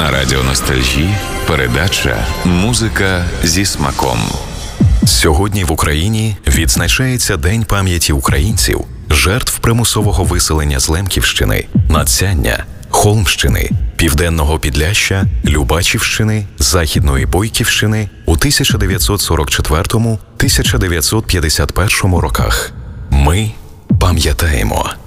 На радіо Ностальжі передача «Музика зі смаком». Сьогодні в Україні відзначається День пам'яті українців, жертв примусового виселення з Лемківщини, Надсяння, Холмщини, Південного Підляшшя, Любачівщини, Західної Бойківщини у 1944-1951 роках. Ми пам'ятаємо.